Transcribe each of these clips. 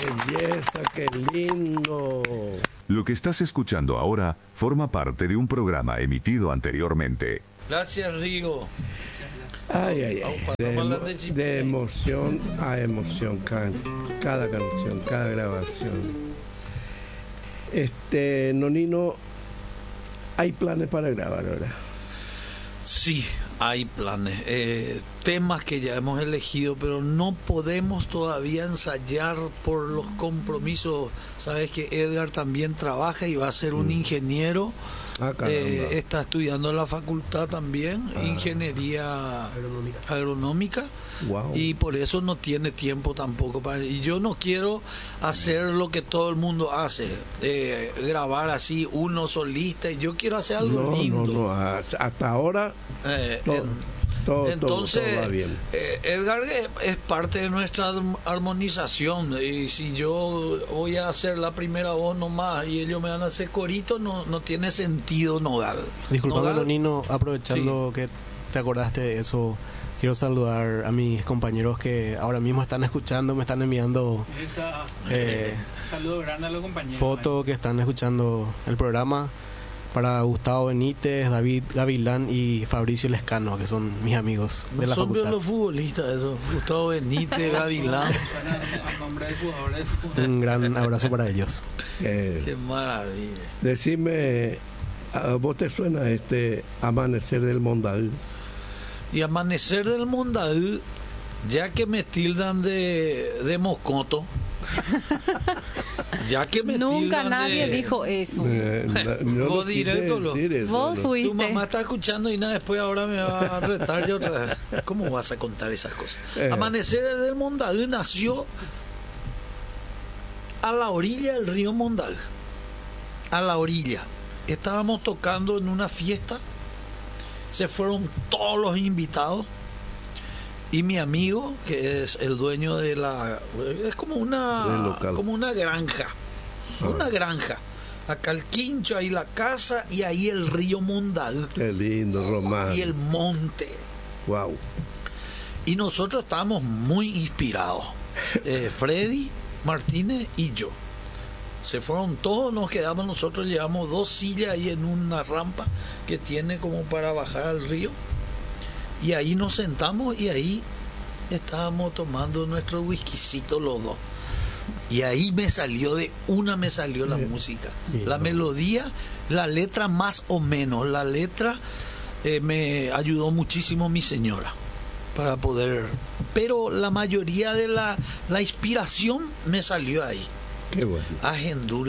belleza, qué lindo. Lo que estás escuchando ahora forma parte de un programa emitido anteriormente. Gracias, Rigo. Ay, ay, ay. De emoción a emoción, cada canción, cada grabación. Nonino, ¿hay planes para grabar ahora? Sí, hay planes. Temas que ya hemos elegido, pero no podemos todavía ensayar por los compromisos. Sabes que Edgar también trabaja y va a ser un ingeniero. Está estudiando en la facultad también, ingeniería agronómica. Wow. Y por eso no tiene tiempo tampoco y yo no quiero hacer lo que todo el mundo hace, grabar así uno solista, y yo quiero hacer algo lindo. No, hasta ahora entonces todo va bien. Edgar es parte de nuestra armonización, y si yo voy a hacer la primera voz nomás y ellos me van a hacer corito, no tiene sentido, Nogal. Disculpame, Nonino, aprovechando que te acordaste de eso, quiero saludar a mis compañeros que ahora mismo están escuchando, me están enviando saludo grande a los compañeros. Fotos que están escuchando el programa. Para Gustavo Benítez, David Gavilán y Fabricio Lescano, que son mis amigos de la facultad. Son los futbolistas, eso. Gustavo Benítez, Gavilán. Un gran abrazo para ellos. Qué maravilla. Decime, ¿a vos te suena Amanecer del Mondaú? Y Amanecer del Mondaú, ya que me tildan de mocoto, ya que me nunca tildan nadie dijo eso. Vos directo vos fuiste. Tu mamá está escuchando y nada, después ahora me va a retar yo otra vez. ¿Cómo vas a contar esas cosas? Amanecer del Mondaú nació a la orilla del río Mondaú, a la orilla. Estábamos tocando en una fiesta, se fueron todos los invitados. Y mi amigo, que es el dueño de es como una granja. Una granja. Acá el quincho, ahí la casa y ahí el río Mondaú. Qué lindo, Román. Y el monte. Wow. Y nosotros estábamos muy inspirados. Freddy Martínez y yo. Se fueron todos, nos quedamos nosotros, llevamos 2 sillas ahí en una rampa que tiene como para bajar al río. Y ahí nos sentamos y ahí estábamos tomando nuestro whiskycito los dos. Y ahí me salió la música. La melodía, la letra más o menos. La letra me ayudó muchísimo mi señora para poder... Pero la mayoría de la inspiración me salió ahí. Qué bueno. Agendú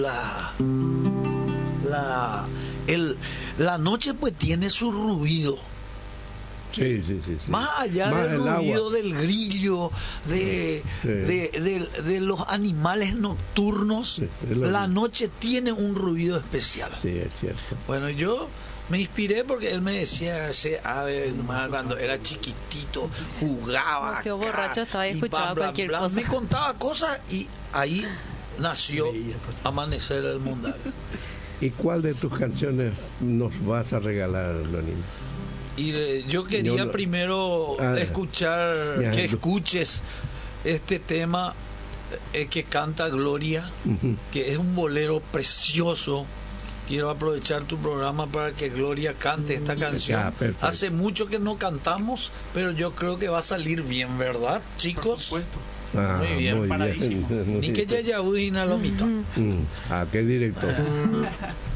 la noche pues tiene su ruido. Sí. Más allá del ruido del grillo, de los animales nocturnos, la noche tiene un ruido especial. Sí, es cierto. Bueno, yo me inspiré porque él me decía cuando era chiquitito, jugaba. Acá, borracho, estaba escuchando cualquier cosa. Me contaba cosas y ahí nació Amanecer del Mondaú. ¿Y cuál de tus canciones nos vas a regalar, Nonino? Y yo quería primero escuchar, que escuches este tema que canta Gloria, que es un bolero precioso. Quiero aprovechar tu programa para que Gloria cante esta canción. Hace mucho que no cantamos, pero yo creo que va a salir bien, ¿verdad, chicos? Por supuesto. Muy bien. Muy bien. Ni que ya una lomita. Qué director.